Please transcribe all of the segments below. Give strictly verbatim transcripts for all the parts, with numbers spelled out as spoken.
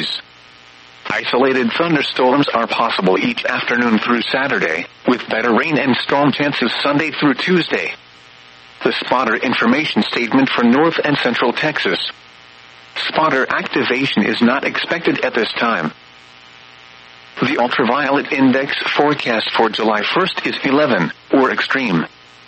seventies. Isolated thunderstorms are possible each afternoon through Saturday, with better rain and storm chances Sunday through Tuesday. The spotter information statement for North and Central Texas. Spotter activation is not expected at this time. The ultraviolet index forecast for July first is eleven, or extreme.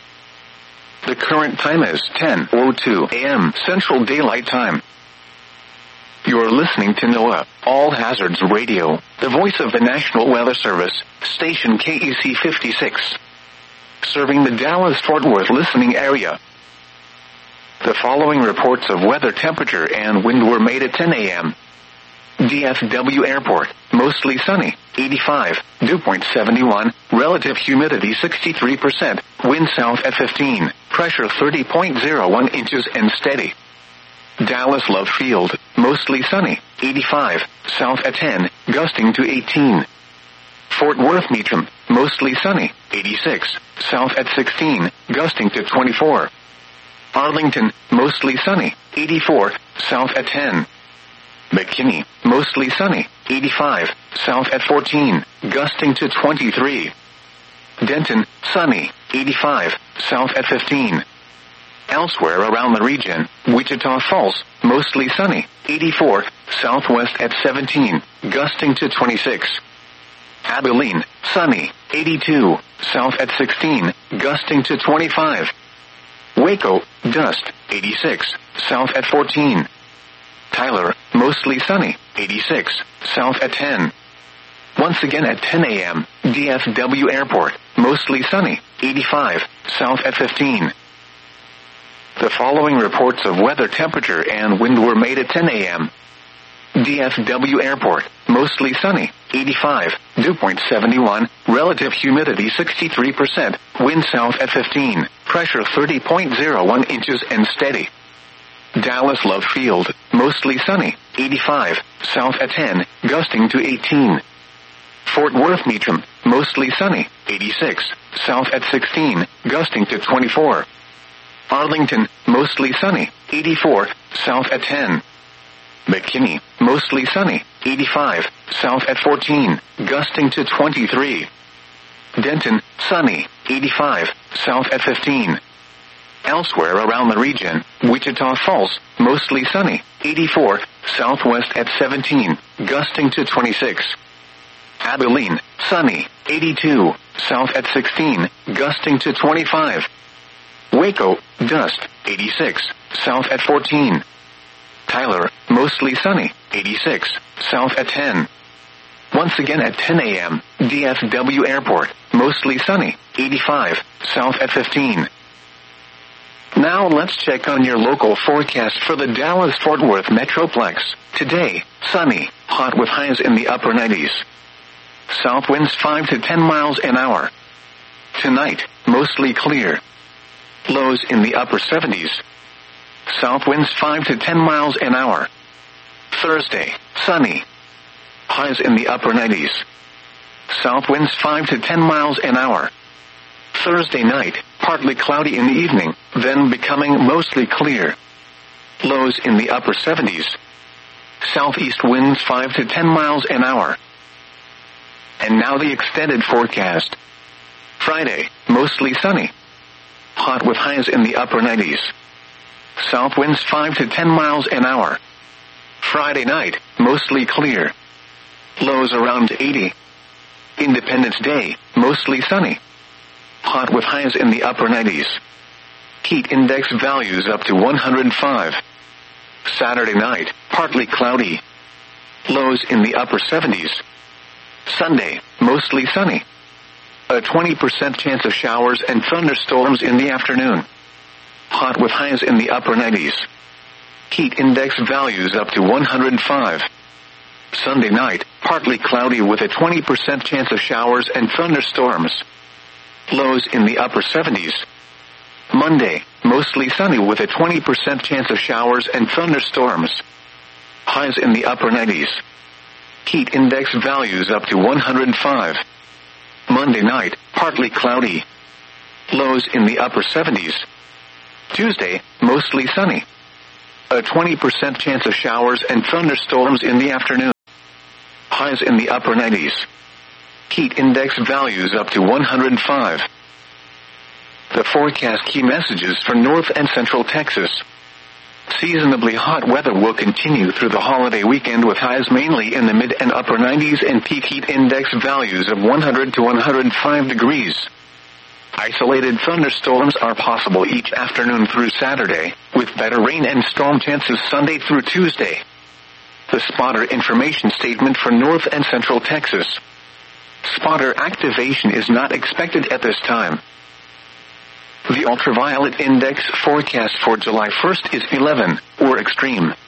The current time is ten oh two a.m. Central Daylight Time. You're listening to NOAA, All Hazards Radio, the voice of the National Weather Service, station K E C fifty-six. Serving the Dallas-Fort Worth listening area. The following reports of weather temperature and wind were made at ten a.m. D F W Airport, mostly sunny, eighty-five, dew point seventy-one, relative humidity sixty-three percent, wind south at fifteen, pressure thirty point oh one inches and steady. Dallas Love Field, mostly sunny, eighty-five, south at ten, gusting to eighteen. Fort Worth Meacham, mostly sunny, eighty-six, south at sixteen, gusting to twenty-four. Arlington, mostly sunny, eighty-four, south at ten. McKinney, mostly sunny, eighty-five, south at fourteen, gusting to twenty-three. Denton, sunny, eighty-five, south at fifteen. Elsewhere around the region, Wichita Falls, mostly sunny, eighty-four, southwest at seventeen, gusting to twenty-six. Abilene, sunny, eighty-two, south at sixteen, gusting to twenty-five. Waco, dust, eighty-six, south at fourteen. Tyler, mostly sunny, eighty-six, south at ten. Once again at ten a.m., D F W Airport, mostly sunny, eighty-five, south at fifteen. The following reports of weather temperature and wind were made at ten a.m. D F W Airport, mostly sunny, eighty-five, dew point seventy-one, relative humidity sixty-three percent, wind south at fifteen, pressure thirty point oh one inches and steady. Dallas Love Field, mostly sunny, eighty-five, south at ten, gusting to eighteen. Fort Worth Meacham, mostly sunny, eighty-six, south at sixteen, gusting to twenty-four. Arlington, mostly sunny, eighty-four, south at ten. McKinney, mostly sunny, eighty-five, south at fourteen, gusting to twenty-three. Denton, sunny, eighty-five, south at fifteen. Elsewhere around the region, Wichita Falls, mostly sunny, eighty-four, southwest at seventeen, gusting to twenty-six. Abilene, sunny, eighty-two, south at sixteen, gusting to twenty-five. Waco, dust, eighty-six, south at fourteen. Tyler, mostly sunny, eighty-six, south at ten. Once again at ten a.m., D F W Airport, mostly sunny, eighty-five, south at fifteen. Now let's check on your local forecast for the Dallas-Fort Worth Metroplex. Today, sunny, hot with highs in the upper nineties. South winds five to ten miles an hour. Tonight, mostly clear. Lows in the upper seventies. South winds five to ten miles an hour. Thursday, sunny. Highs in the upper nineties. South winds five to ten miles an hour. Thursday night, partly cloudy in the evening, then becoming mostly clear. Lows in the upper seventies. Southeast winds five to ten miles an hour. And now the extended forecast. Friday, mostly sunny. Hot with highs in the upper nineties. South winds five to ten miles an hour. Friday night, mostly clear. Lows around eighty. Independence Day, mostly sunny. Hot with highs in the upper nineties. Heat index values up to one hundred five. Saturday night, partly cloudy. Lows in the upper seventies. Sunday, mostly sunny. A twenty percent chance of showers and thunderstorms in the afternoon. Hot with highs in the upper nineties. Heat index values up to one hundred five. Sunday night, partly cloudy with a twenty percent chance of showers and thunderstorms. Lows in the upper seventies. Monday, mostly sunny with a twenty percent chance of showers and thunderstorms. Highs in the upper nineties. Heat index values up to one hundred five. Monday night, partly cloudy. Lows in the upper seventies. Tuesday, mostly sunny. A twenty percent chance of showers and thunderstorms in the afternoon. highs in the upper nineties. Heat index values up to one hundred five. The forecast key messages for North and Central Texas. Seasonably hot weather will continue through the holiday weekend with highs mainly in the mid and upper nineties and peak heat index values of one hundred to one hundred five degrees. Isolated thunderstorms are possible each afternoon through Saturday, with better rain and storm chances Sunday through Tuesday. The spotter information statement for North and Central Texas. Spotter activation is not expected at this time. The ultraviolet index forecast for July first is eleven, or extreme.